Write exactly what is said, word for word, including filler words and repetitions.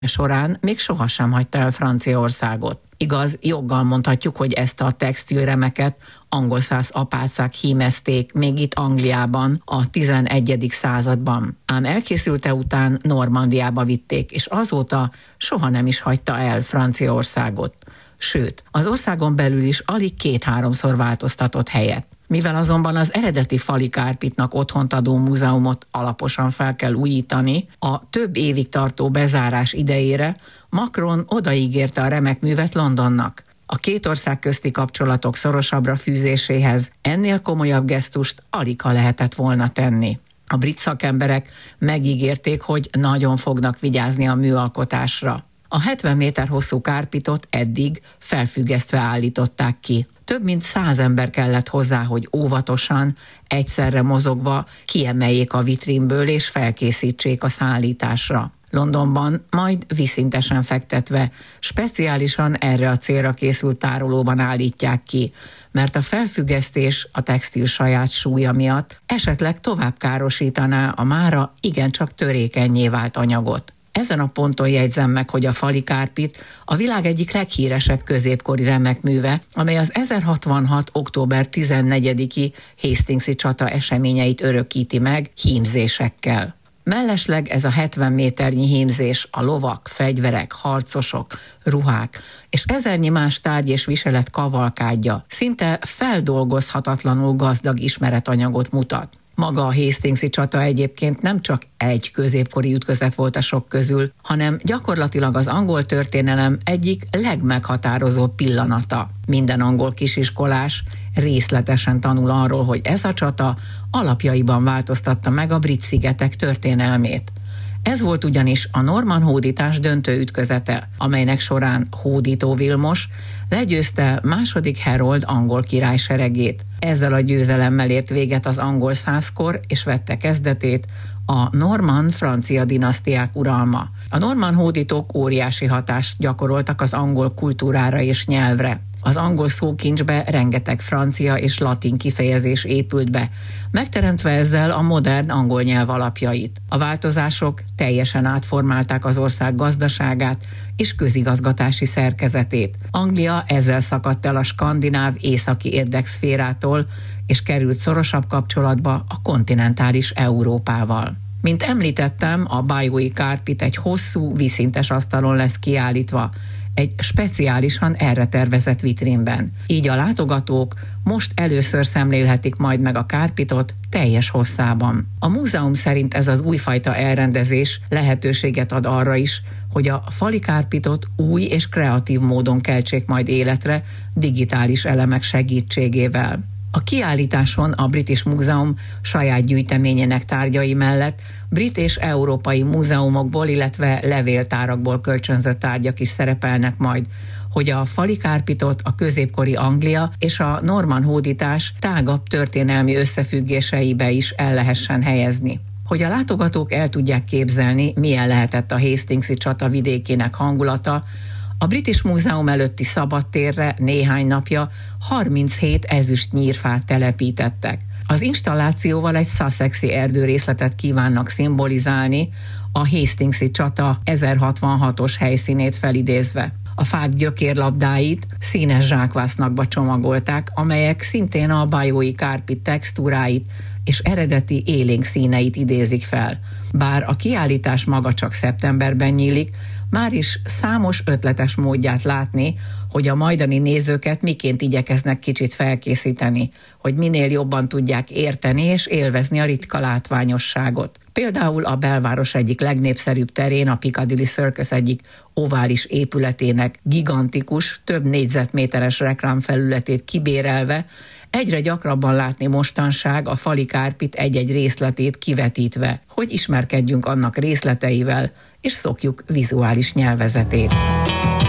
során még sohasem hagyta el Franciaországot. Igaz, joggal mondhatjuk, hogy ezt a textilremeket angolszász apácák hímezték még itt Angliában a tizenegyedik században. Ám elkészülte után Normandiába vitték, és azóta soha nem is hagyta el Franciaországot. Sőt, az országon belül is alig két-háromszor változtatott helyet. Mivel azonban az eredeti fali kárpitnak otthont adó múzeumot alaposan fel kell újítani, a több évig tartó bezárás idejére Macron odaígérte a remek művet Londonnak. A két ország közti kapcsolatok szorosabbra fűzéséhez ennél komolyabb gesztust aligha lehetett volna tenni. A brit szakemberek megígérték, hogy nagyon fognak vigyázni a műalkotásra. A hetven méter hosszú kárpitot eddig felfüggesztve állították ki. Több mint száz ember kellett hozzá, hogy óvatosan, egyszerre mozogva kiemeljék a vitrínből és felkészítsék a szállításra. Londonban majd vízszintesen fektetve, speciálisan erre a célra készült tárolóban állítják ki, mert a felfüggesztés a textil saját súlya miatt esetleg tovább károsítaná a mára igencsak törékennyé vált anyagot. Ezen a ponton jegyzem meg, hogy a fali kárpit a világ egyik leghíresebb középkori remekműve, amely az ezerhatvanhat. október tizennegyediki Hastingsi csata eseményeit örökíti meg hímzésekkel. Mellesleg ez a hetven méternyi hímzés a lovak, fegyverek, harcosok, ruhák és ezernyi más tárgy és viselet kavalkádja szinte feldolgozhatatlanul gazdag ismeretanyagot mutat. Maga a Hastingsi csata egyébként nem csak egy középkori ütközet volt a sok közül, hanem gyakorlatilag az angol történelem egyik legmeghatározóbb pillanata. Minden angol kisiskolás részletesen tanul arról, hogy ez a csata alapjaiban változtatta meg a brit szigetek történelmét. Ez volt ugyanis a normann hódítás döntő ütközete, amelynek során hódító Vilmos legyőzte második Harold angol király seregét. Ezzel a győzelemmel ért véget az angol százkor, és vette kezdetét a normann-francia dinasztiák uralma. A normann hódítók óriási hatást gyakoroltak az angol kultúrára és nyelvre. Az angol szókincsbe rengeteg francia és latin kifejezés épült be, megteremtve ezzel a modern angol nyelv alapjait. A változások teljesen átformálták az ország gazdaságát és közigazgatási szerkezetét. Anglia ezzel szakadt el a skandináv északi érdekszférától, és került szorosabb kapcsolatba a kontinentális Európával. Mint említettem, a bayeux kárpit egy hosszú, vízszintes asztalon lesz kiállítva, egy speciálisan erre tervezett vitrínben. Így a látogatók most először szemlélhetik majd meg a kárpitot teljes hosszában. A múzeum szerint ez az újfajta elrendezés lehetőséget ad arra is, hogy a fali kárpitot új és kreatív módon keltsék majd életre digitális elemek segítségével. A kiállításon a British Museum saját gyűjteményének tárgyai mellett brit és európai múzeumokból, illetve levéltárakból kölcsönzött tárgyak is szerepelnek majd, hogy a fali kárpitot a középkori Anglia és a normann hódítás tágabb történelmi összefüggéseibe is el lehessen helyezni. Hogy a látogatók el tudják képzelni, milyen lehetett a Hastingsi csata vidékének hangulata, a British Museum előtti szabadtérre néhány napja harminchét ezüst nyírfát telepítettek. Az installációval egy sussexi erdőrészletet kívánnak szimbolizálni, a Hastingsi csata ezerhatvanhatos helyszínét felidézve. A fák gyökérlabdáit színes zsákvásznakba csomagolták, amelyek szintén a bayeux kárpit textúráit és eredeti élénk színeit idézik fel. Bár a kiállítás maga csak szeptemberben nyílik, már is számos ötletes módját látni, hogy a majdani nézőket miként igyekeznek kicsit felkészíteni, hogy minél jobban tudják érteni és élvezni a ritka látványosságot. Például a belváros egyik legnépszerűbb terén, a Piccadilly Circus egyik ovális épületének gigantikus, több négyzetméteres reklámfelületét kibérelve egyre gyakrabban látni mostanság a fali kárpit egy-egy részletét kivetítve, hogy ismerkedjünk annak részleteivel, és szokjuk vizuális nyelvezetét.